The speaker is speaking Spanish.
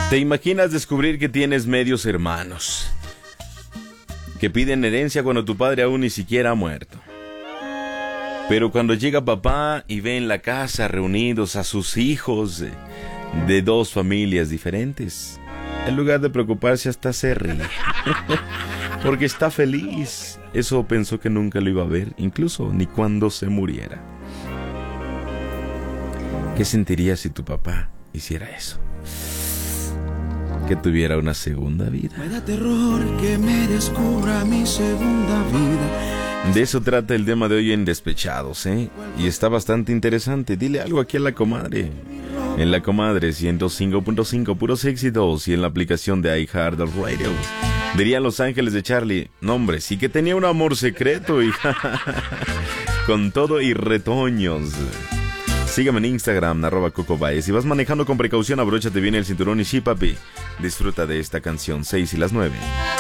¿Te imaginas descubrir que tienes medios hermanos que piden herencia cuando tu padre aún ni siquiera ha muerto? Pero cuando llega papá y ve en la casa reunidos a sus hijos de dos familias diferentes, en lugar de preocuparse hasta se ríe. Porque está feliz. Eso pensó que nunca lo iba a ver, incluso ni cuando se muriera. ¿Qué sentirías si tu papá hiciera eso? Que tuviera una segunda vida. Me da terror que me descubra mi segunda vida. De eso trata el tema de hoy en Despechados, ¿eh? Y está bastante interesante. Dile algo aquí a la comadre. En la comadre 105.5 puros éxitos y en la aplicación de iHeartRadio. Dirían Los Ángeles de Charlie, no hombre, sí que tenía un amor secreto, hija. Con todo y retoños. Sígueme en Instagram, @CocoBaez. Si vas manejando con precaución, abróchate bien el cinturón y sí, papi. Disfruta de esta canción, 6 y las 9.